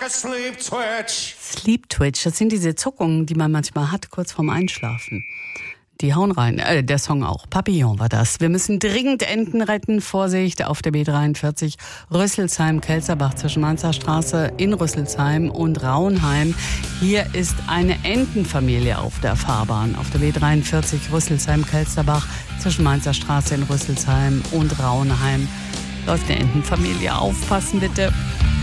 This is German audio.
a sleep twitch. Sleep Twitch, das sind diese Zuckungen, die man manchmal hat, kurz vorm Einschlafen. Die hauen rein, der Song auch. Papillon war das. Wir müssen dringend Enten retten. Vorsicht auf der B43 Rüsselsheim-Kelzerbach zwischen Mainzer Straße in Rüsselsheim und Raunheim. Hier ist eine Entenfamilie auf der Fahrbahn. Auf der B43 Rüsselsheim-Kelzerbach zwischen Mainzer Straße in Rüsselsheim und Raunheim läuft eine Entenfamilie. Aufpassen bitte.